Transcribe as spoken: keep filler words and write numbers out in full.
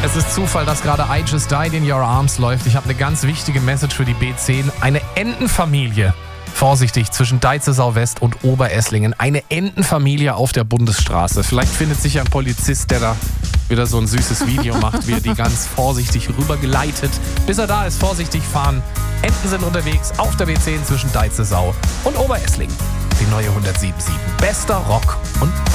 Es ist Zufall, dass gerade I Just Died in Your Arms läuft. Ich habe eine ganz wichtige Message für die B zehn. Eine Entenfamilie. Vorsichtig, zwischen Deitzesau West und Oberesslingen. Eine Entenfamilie auf der Bundesstraße. Vielleicht findet sich ein Polizist, der da wieder so ein süßes Video macht, wie er die ganz vorsichtig rübergeleitet. Bis er da ist, vorsichtig fahren. Enten sind unterwegs auf der B zehn zwischen Deitzesau und Oberesslingen. Die neue hundertsieben Komma sieben. Bester Rock und